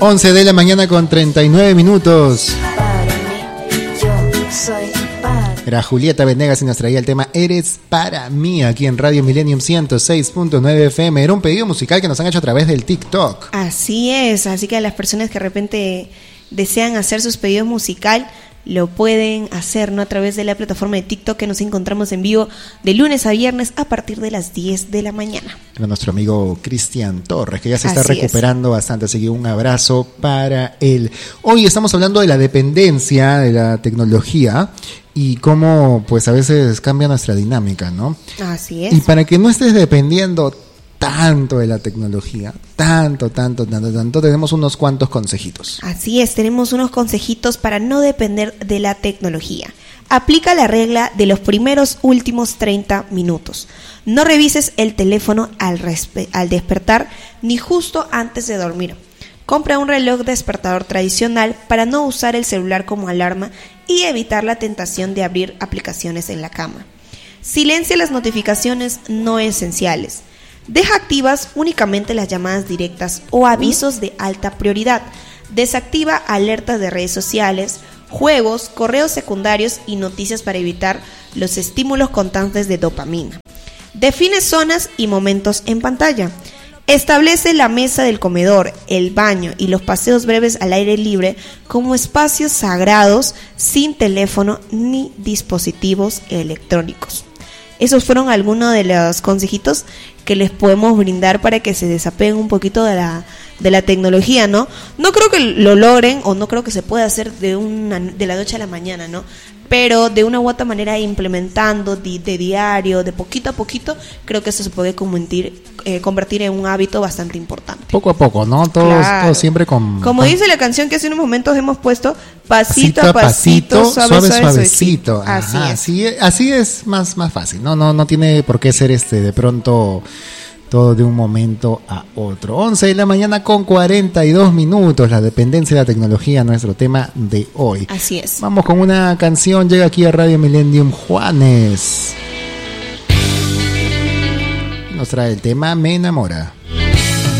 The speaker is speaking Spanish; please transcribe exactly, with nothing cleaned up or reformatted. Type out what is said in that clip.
once de la mañana con treinta y nueve minutos. Era Julieta Venegas y nos traía el tema Eres para mí aquí en Radio Millennium ciento seis punto nueve F M. Era un pedido musical que nos han hecho a través del TikTok. Así es, así que a las personas que de repente desean hacer sus pedidos musical lo pueden hacer, ¿no? A través de la plataforma de TikTok, que nos encontramos en vivo de lunes a viernes a partir de las diez de la mañana. Era nuestro amigo Cristian Torres, que ya se está Así recuperando es. bastante, así que un abrazo para él. Hoy estamos hablando de la dependencia de la tecnología y cómo pues a veces cambia nuestra dinámica, ¿no? Así es. Y para que no estés dependiendo tanto de la tecnología, tanto, tanto, tanto, tanto, tenemos unos cuantos consejitos. Así es, tenemos unos consejitos para no depender de la tecnología. Aplica la regla de los primeros últimos treinta minutos. No revises el teléfono al, respe- al despertar ni justo antes de dormir. Compra un reloj despertador tradicional para no usar el celular como alarma y evitar la tentación de abrir aplicaciones en la cama. Silencia las notificaciones no esenciales. Deja activas únicamente las llamadas directas o avisos de alta prioridad. Desactiva alertas de redes sociales, juegos, correos secundarios y noticias para evitar los estímulos constantes de dopamina. Define zonas y momentos en pantalla. Establece la mesa del comedor, el baño y los paseos breves al aire libre como espacios sagrados sin teléfono ni dispositivos electrónicos. Esos fueron algunos de los consejitos que les podemos brindar para que se desapeguen un poquito de la de la tecnología, ¿no? No creo que lo logren o no creo que se pueda hacer de una de la noche a la mañana, ¿no? Pero de una u otra manera implementando de, de diario, de poquito a poquito, creo que eso se puede convertir, eh, convertir en un hábito bastante importante. Poco a poco, ¿no? Todo, claro. todo siempre con... Como con... dice la canción que hace unos momentos hemos puesto, pasito, pasito a pasito, pasito suave, suave, suave, suavecito. Así Ajá, es. Así es, así es más, más fácil, ¿no? No, no tiene por qué ser este de pronto todo de un momento a otro. once de la mañana con cuarenta y dos minutos, la dependencia de la tecnología, nuestro tema de hoy. Así es. Vamos con una canción, llega aquí a Radio Millennium Juanes. Nos trae el tema Me Enamora.